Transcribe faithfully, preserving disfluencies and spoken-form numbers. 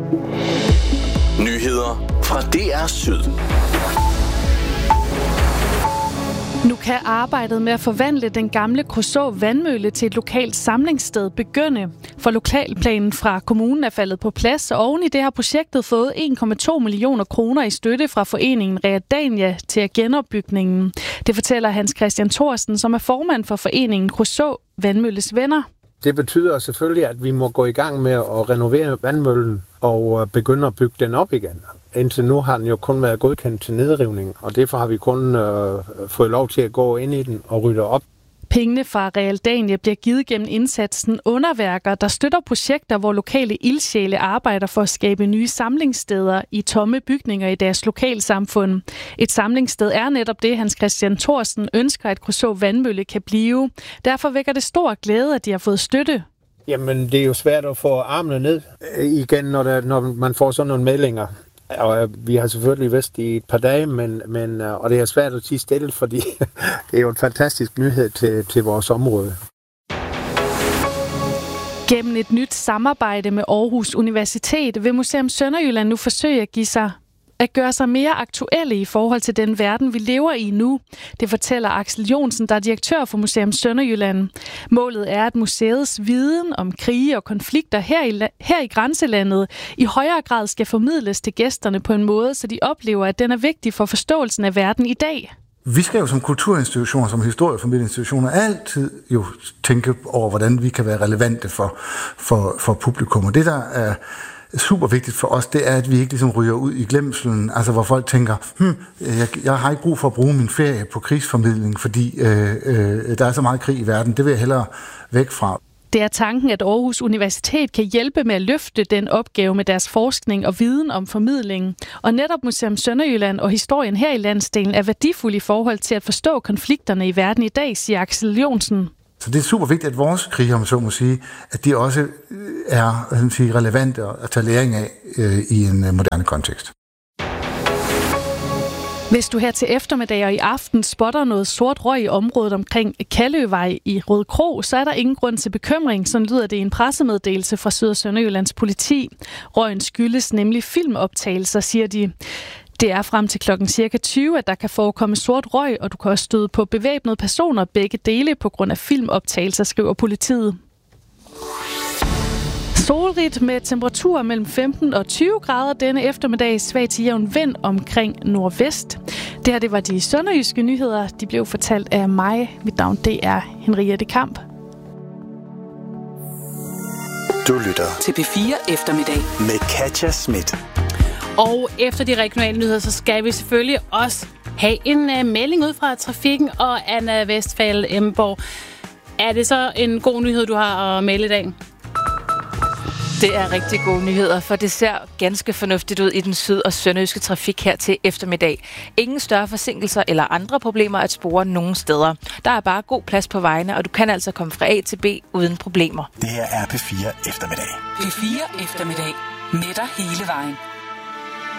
Nyheder fra D R Syd. Nu kan arbejdet med at forvandle den gamle Kruså vandmølle til et lokalt samlingssted begynde. For lokalplanen fra kommunen er faldet på plads, og oven i det har projektet fået en komma to millioner kroner i støtte fra foreningen Realdania til genopbygningen. Det fortæller Hans Christian Thorsen, som er formand for foreningen Kruså Vandmølles Venner. Det betyder selvfølgelig, at vi må gå i gang med at renovere vandmøllen og begynde at bygge den op igen. Indtil nu har den jo kun været godkendt til nedrivning, og derfor har vi kun øh, fået lov til at gå ind i den og rydde op. Pengene fra Realdania bliver givet gennem indsatsen Underværker, der støtter projekter, hvor lokale ildsjæle arbejder for at skabe nye samlingssteder i tomme bygninger i deres lokalsamfund. Et samlingssted er netop det, Hans Christian Thorsen ønsker, at Kruså Vandmølle kan blive. Derfor vækker det stor glæde, at de har fået støtte. Jamen, det er jo svært at få armene ned igen, når, der, når man får sådan nogle meldinger. Og vi har selvfølgelig vidst i et par dage, men, men, og det er svært at sige stille, fordi det er jo en fantastisk nyhed til, til vores område. Gennem et nyt samarbejde med Aarhus Universitet vil Museum Sønderjylland nu forsøge at give sig at gøre sig mere aktuelle i forhold til den verden, vi lever i nu. Det fortæller Axel Jonsen, der er direktør for Museum Sønderjylland. Målet er, at museets viden om krige og konflikter her i, her i grænselandet i højere grad skal formidles til gæsterne på en måde, så de oplever, at den er vigtig for forståelsen af verden i dag. Vi skal jo som kulturinstitutioner, som historieformidlingsinstitutioner, altid jo tænke over, hvordan vi kan være relevante for, for, for publikum. Og det, der er super vigtigt for os, det er, at vi ikke ligesom ryger ud i glemselen, altså hvor folk tænker, hm, jeg, jeg har ikke brug for at bruge min ferie på krigsformidling, fordi øh, øh, der er så meget krig i verden. Det vil jeg hellere væk fra. Det er tanken, at Aarhus Universitet kan hjælpe med at løfte den opgave med deres forskning og viden om formidling. Og netop Museum Sønderjylland og historien her i landsdelen er værdifuld i forhold til at forstå konflikterne i verden i dag, siger Axel Jonsen. Så det er super vigtigt, at vores krige, om så må sige, at de også er hvad man siger, relevante at tage læring af øh, i en moderne kontekst. Hvis du her til eftermiddag og i aften spotter noget sort røg i området omkring Kalløvej i Rødekro, så er der ingen grund til bekymring, sådan lyder det i en pressemeddelelse fra Syd- og Sønderjyllands politi. Røgen skyldes nemlig filmoptagelser, siger de. Det er frem til klokken cirka tyve, at der kan forekomme sort røg, og du kan også støde på bevæbnede personer begge dele på grund af filmoptagelser, skriver politiet. Solrigt med temperaturer mellem femten og tyve grader denne eftermiddag, svag til jævn vind omkring nordvest. Det her det var de sønderjyske nyheder. De blev fortalt af mig. Mit navn det er Henriette Kamp. Du lytter til P fire eftermiddag med Katja Schmidt. Og efter de regionale nyheder, så skal vi selvfølgelig også have en uh, melding ud fra trafikken og Anna Westphal Emborg. Er det så en god nyhed, du har at melde i dag? Det er rigtig gode nyheder, for det ser ganske fornuftigt ud i den syd- og sønderjyske trafik her til eftermiddag. Ingen større forsinkelser eller andre problemer at spore nogen steder. Der er bare god plads på vejene, og du kan altså komme fra A til B uden problemer. Det her er P fire eftermiddag. P fire eftermiddag. Med dig hele vejen.